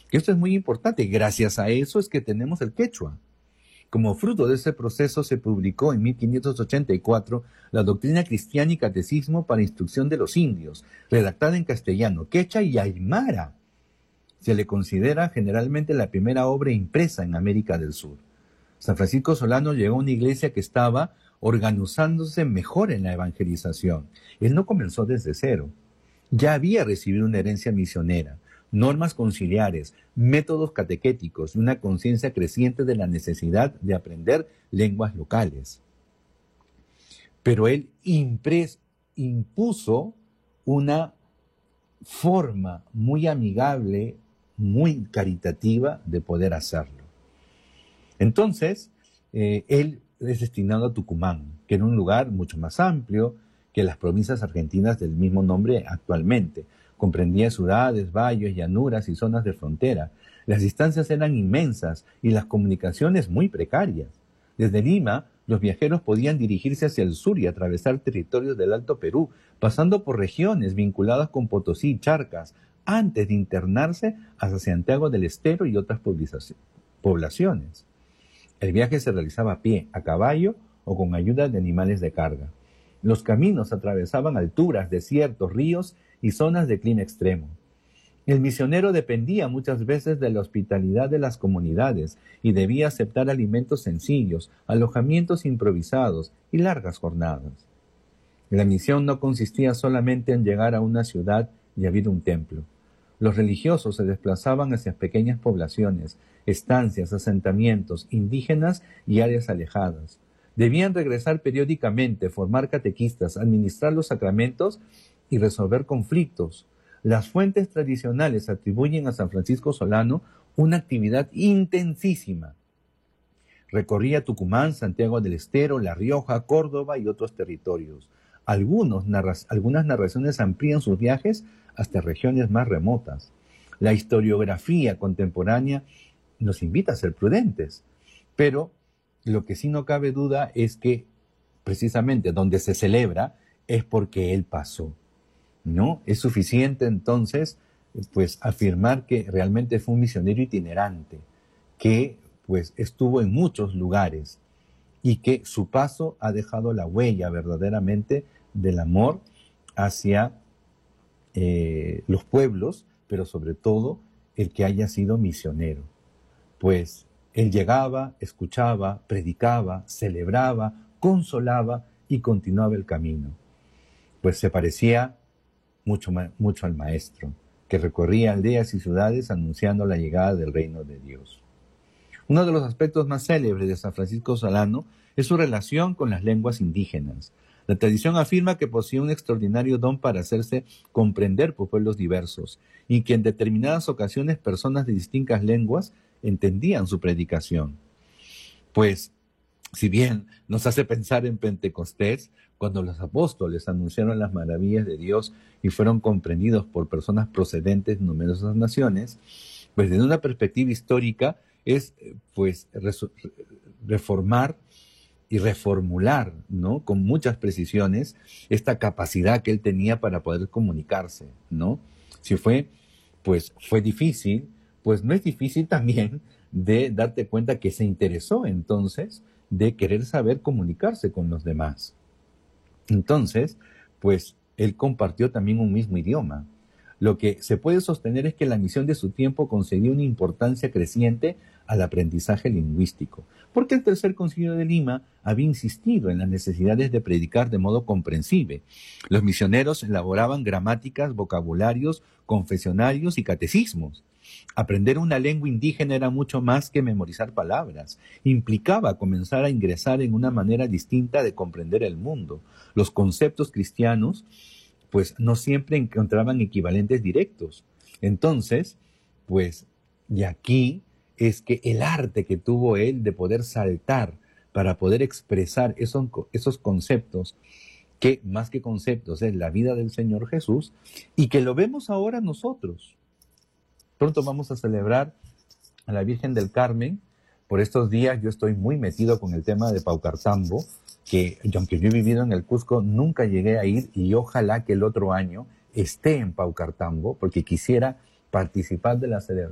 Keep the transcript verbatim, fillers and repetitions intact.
Esto es muy importante. Gracias a eso es que tenemos el quechua. Como fruto de ese proceso se publicó en mil quinientos ochenta y cuatro la Doctrina Cristiana y Catecismo para Instrucción de los Indios, redactada en castellano, quechua y aymara. Se le considera generalmente la primera obra impresa en América del Sur. San Francisco Solano llegó a una iglesia que estaba organizándose mejor en la evangelización. Él no comenzó desde cero. Ya había recibido una herencia misionera, normas conciliares, métodos catequéticos y una conciencia creciente de la necesidad de aprender lenguas locales. Pero él impres, impuso una forma muy amigable, muy caritativa de poder hacerlo. Entonces, eh, él es destinado a Tucumán, que era un lugar mucho más amplio que las provincias argentinas del mismo nombre actualmente. Comprendía ciudades, valles, llanuras y zonas de frontera. Las distancias eran inmensas y las comunicaciones muy precarias. Desde Lima, los viajeros podían dirigirse hacia el sur y atravesar territorios del Alto Perú, pasando por regiones vinculadas con Potosí y Charcas, antes de internarse hacia Santiago del Estero y otras poblaciones. El viaje se realizaba a pie, a caballo o con ayuda de animales de carga. Los caminos atravesaban alturas, desiertos, ríos y zonas de clima extremo. El misionero dependía muchas veces de la hospitalidad de las comunidades y debía aceptar alimentos sencillos, alojamientos improvisados y largas jornadas. La misión no consistía solamente en llegar a una ciudad y abrir un templo. Los religiosos se desplazaban hacia pequeñas poblaciones, estancias, asentamientos indígenas y áreas alejadas. Debían regresar periódicamente, formar catequistas, administrar los sacramentos y resolver conflictos. Las fuentes tradicionales atribuyen a San Francisco Solano una actividad intensísima. Recorría Tucumán, Santiago del Estero, La Rioja, Córdoba y otros territorios. Algunos narra- algunas narraciones amplían sus viajes hasta regiones más remotas. La historiografía contemporánea nos invita a ser prudentes, pero lo que sí no cabe duda es que precisamente donde se celebra es porque él pasó, ¿no? Es suficiente entonces pues afirmar que realmente fue un misionero itinerante, que pues estuvo en muchos lugares y que su paso ha dejado la huella verdaderamente del amor hacia eh, los pueblos, pero sobre todo el que haya sido misionero. Pues él llegaba, escuchaba, predicaba, celebraba, consolaba y continuaba el camino. Pues se parecía mucho, mucho al maestro, que recorría aldeas y ciudades anunciando la llegada del reino de Dios. Uno de los aspectos más célebres de San Francisco Solano es su relación con las lenguas indígenas. La tradición afirma que poseía un extraordinario don para hacerse comprender por pueblos diversos y que en determinadas ocasiones personas de distintas lenguas entendían su predicación. Pues, si bien nos hace pensar en Pentecostés, cuando los apóstoles anunciaron las maravillas de Dios y fueron comprendidos por personas procedentes de numerosas naciones, pues desde una perspectiva histórica es pues reformar y reformular, ¿no?, con muchas precisiones esta capacidad que él tenía para poder comunicarse, ¿no? Si fue, pues fue difícil, pues no es difícil también de darte cuenta que se interesó entonces de querer saber comunicarse con los demás. Entonces, pues él compartió también un mismo idioma. Lo que se puede sostener es que la misión de su tiempo concedió una importancia creciente al aprendizaje lingüístico, porque el Tercer Concilio de Lima había insistido en las necesidades de predicar de modo comprensible. Los misioneros elaboraban gramáticas, vocabularios, confesionarios y catecismos. Aprender una lengua indígena era mucho más que memorizar palabras. Implicaba comenzar a ingresar en una manera distinta de comprender el mundo. Los conceptos cristianos pues no siempre encontraban equivalentes directos. Entonces, pues, y aquí es que el arte que tuvo él de poder saltar para poder expresar esos, esos conceptos, que más que conceptos es la vida del Señor Jesús, y que lo vemos ahora nosotros. Pronto vamos a celebrar a la Virgen del Carmen. Por estos días yo estoy muy metido con el tema de Paucartambo, que aunque yo he vivido en el Cusco, nunca llegué a ir y ojalá que el otro año esté en Paucartambo, porque quisiera participar de la celebración